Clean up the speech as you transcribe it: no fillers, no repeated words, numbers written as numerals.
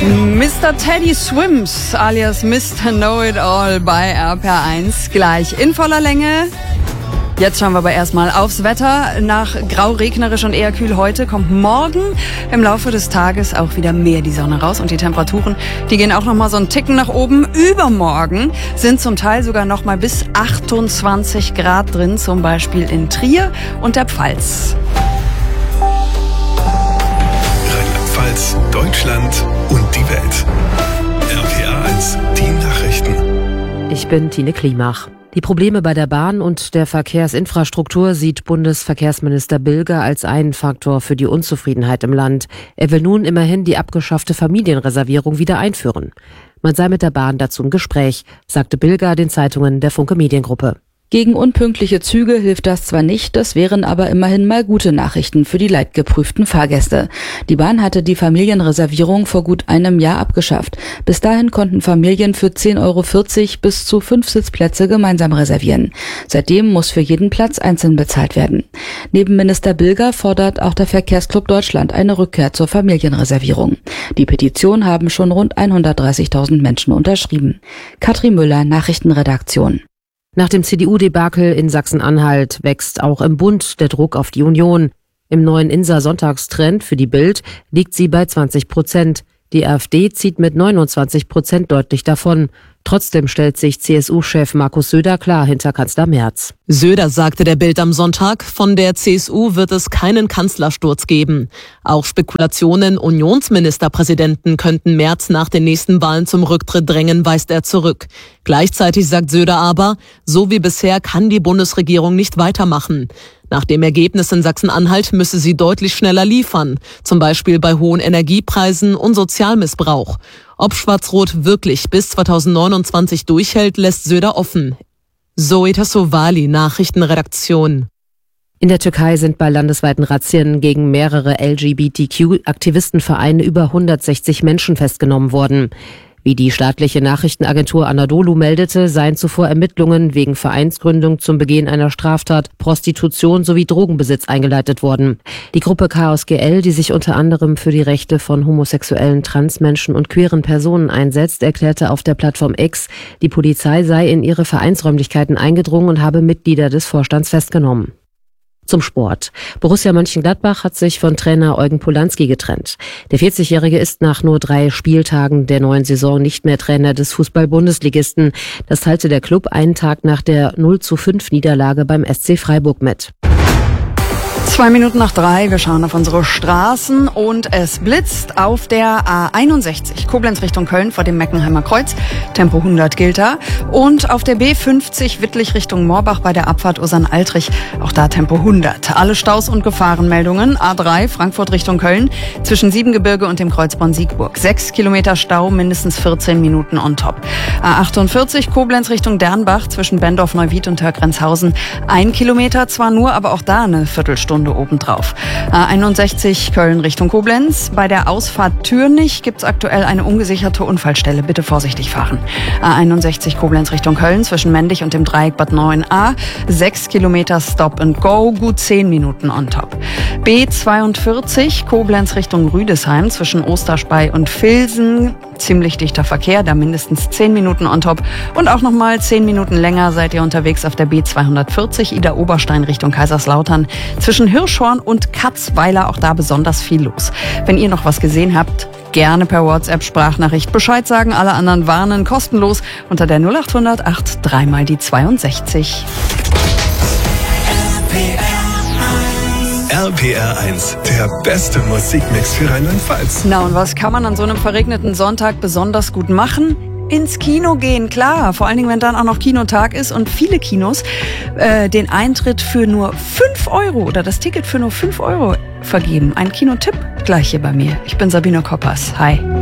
Mr. Teddy Swims alias Mr. Know-It-All bei RPR1 gleich in voller Länge. Jetzt schauen wir aber erstmal aufs Wetter. Nach grau, regnerisch und eher kühl heute kommt morgen im Laufe des Tages auch wieder mehr die Sonne raus. Und die Temperaturen, die gehen auch nochmal so einen Ticken nach oben. Übermorgen sind zum Teil sogar nochmal bis 28 Grad drin, zum Beispiel in Trier und der Pfalz. Rheinland-Pfalz, Deutschland und die Welt. RPR1, die Nachrichten. Ich bin Tine Klimach. Die Probleme bei der Bahn und der Verkehrsinfrastruktur sieht Bundesverkehrsminister Bilger als einen Faktor für die Unzufriedenheit im Land. Er will nun immerhin die abgeschaffte Familienreservierung wieder einführen. Man sei mit der Bahn dazu im Gespräch, sagte Bilger den Zeitungen der Funke Mediengruppe. Gegen unpünktliche Züge hilft das zwar nicht, das wären aber immerhin mal gute Nachrichten für die leidgeprüften Fahrgäste. Die Bahn hatte die Familienreservierung vor gut einem Jahr abgeschafft. Bis dahin konnten Familien für 10,40 € bis zu 5 Sitzplätze gemeinsam reservieren. Seitdem muss für jeden Platz einzeln bezahlt werden. Neben Minister Bilger fordert auch der Verkehrsclub Deutschland eine Rückkehr zur Familienreservierung. Die Petition haben schon rund 130.000 Menschen unterschrieben. Katrin Müller, Nachrichtenredaktion. Nach dem CDU-Debakel in Sachsen-Anhalt wächst auch im Bund der Druck auf die Union. Im neuen INSA-Sonntagstrend für die Bild liegt sie bei 20%. Die AfD zieht mit 29% deutlich davon. Trotzdem stellt sich CSU-Chef Markus Söder klar hinter Kanzler Merz. Söder sagte der Bild am Sonntag, von der CSU wird es keinen Kanzlersturz geben. Auch Spekulationen, Unionsministerpräsidenten könnten Merz nach den nächsten Wahlen zum Rücktritt drängen, weist er zurück. Gleichzeitig sagt Söder aber, so wie bisher kann die Bundesregierung nicht weitermachen. Nach dem Ergebnis in Sachsen-Anhalt müsse sie deutlich schneller liefern, zum Beispiel bei hohen Energiepreisen und Sozialmissbrauch. Ob Schwarz-Rot wirklich bis 2029 durchhält, lässt Söder offen. Zoe Tassovali, Nachrichtenredaktion. In der Türkei sind bei landesweiten Razzien gegen mehrere LGBTQ-Aktivistenvereine über 160 Menschen festgenommen worden. Wie die staatliche Nachrichtenagentur Anadolu meldete, seien zuvor Ermittlungen wegen Vereinsgründung zum Begehen einer Straftat, Prostitution sowie Drogenbesitz eingeleitet worden. Die Gruppe Chaos GL, die sich unter anderem für die Rechte von homosexuellen, Transmenschen und queeren Personen einsetzt, erklärte auf der Plattform X, die Polizei sei in ihre Vereinsräumlichkeiten eingedrungen und habe Mitglieder des Vorstands festgenommen. Zum Sport. Borussia Mönchengladbach hat sich von Trainer Eugen Polanski getrennt. Der 40-Jährige ist nach nur 3 Spieltagen der neuen Saison nicht mehr Trainer des Fußball-Bundesligisten. Das teilte der Klub einen Tag nach der 0:5 Niederlage beim SC Freiburg mit. 2 Minuten nach 3, wir schauen auf unsere Straßen und es blitzt auf der A61 Koblenz Richtung Köln vor dem Meckenheimer Kreuz, Tempo 100 gilt da, und auf der B50 Wittlich Richtung Moorbach bei der Abfahrt Ursan-Altrich, auch da Tempo 100. Alle Staus und Gefahrenmeldungen, A3 Frankfurt Richtung Köln zwischen Siebengebirge und dem Kreuz Bonn-Siegburg, 6 Kilometer Stau, mindestens 14 Minuten on top. A48 Koblenz Richtung Dernbach zwischen Bendorf-Neuwied und Hörgrenzhausen, 1 Kilometer zwar nur, aber auch da eine Viertelstunde obendrauf. A61 Köln Richtung Koblenz. Bei der Ausfahrt Türnich gibt es aktuell eine ungesicherte Unfallstelle. Bitte vorsichtig fahren. A61 Koblenz Richtung Köln zwischen Mendig und dem Dreieck Bad 9a. 6 Kilometer Stop and Go, gut 10 Minuten on top. B42 Koblenz Richtung Rüdesheim zwischen Osterspey und Vilsen. Ziemlich dichter Verkehr, da mindestens 10 Minuten on top. Und auch nochmal 10 Minuten länger seid ihr unterwegs auf der B240 Ida Oberstein Richtung Kaiserslautern. Zwischen Hirschhorn und Katzweiler, auch da besonders viel los. Wenn ihr noch was gesehen habt, gerne per WhatsApp-Sprachnachricht Bescheid sagen. Alle anderen warnen kostenlos unter der 0800 83 mal die 62. RPR1, der beste Musikmix für Rheinland-Pfalz. Na, und was kann man an so einem verregneten Sonntag besonders gut machen? Ins Kino gehen, klar. Vor allen Dingen, wenn dann auch noch Kinotag ist und viele Kinos den Eintritt für nur 5 € oder das Ticket für nur 5 € vergeben. Ein Kinotipp gleich hier bei mir. Ich bin Sabine Koppers. Hi.